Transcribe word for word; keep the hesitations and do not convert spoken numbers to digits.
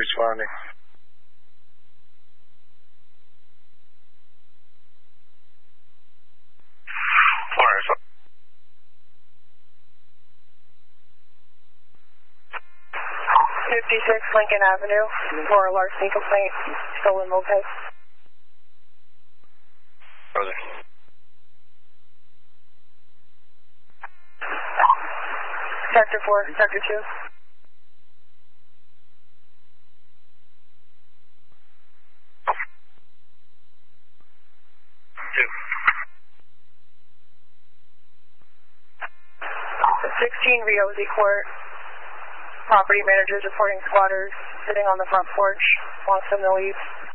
responding. fifty-six Lincoln Avenue for a larceny complaint, stolen moped. Brother. Sector four, Sector two. Two. sixteen Riozzi Court. Property managers reporting squatters sitting on the front porch. Wants them to leave.